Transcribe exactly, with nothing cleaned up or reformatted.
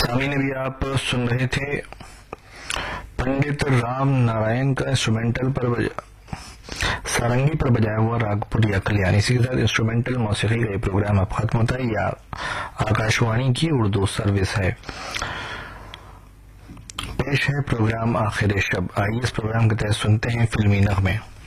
कामिनी भी आप सुन रहे थे पंडित राम नारायण का इंस्ट्रूमेंटल पर बजा सारंगी पर बजाया हुआ राग पुरिया कल्याण। इसी के साथ इंस्ट्रूमेंटल मौसीकी का ये प्रोग्राम अब खत्म होता है। या आकाशवाणी की उर्दू सर्विस है। पेश है प्रोग्राम आखिर शब। आइए इस प्रोग्राम के तहत सुनते हैं फिल्मी नगमे।